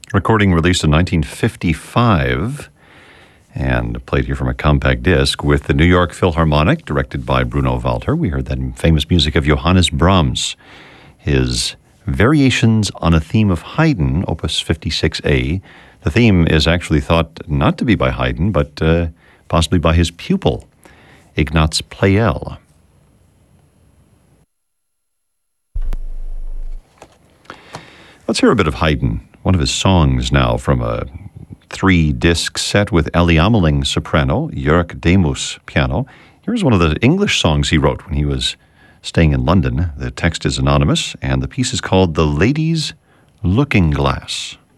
Recording released in 1955 and played here from a compact disc with the New York Philharmonic, directed by Bruno Walter. We heard that famous music of Johannes Brahms, his Variations on a Theme of Haydn, Opus 56A. The theme is actually thought not to be by Haydn, but possibly by his pupil, Ignaz Pleyel. Let's hear a bit of Haydn, one of his songs now from a 3-disc set with Ellie Ameling soprano, Jörg Demus piano. Here's one of the English songs he wrote when he was staying in London. The text is anonymous, and the piece is called The Lady's Looking Glass.